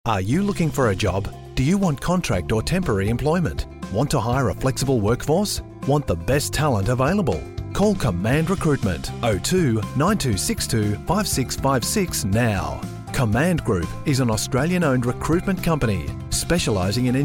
Are you looking for a job? Do you want contract or temporary employment? Want to hire a flexible workforce? Want the best talent available? Call Command Recruitment 02 9262 5656 now. Command Group is an Australian-owned recruitment company specialising in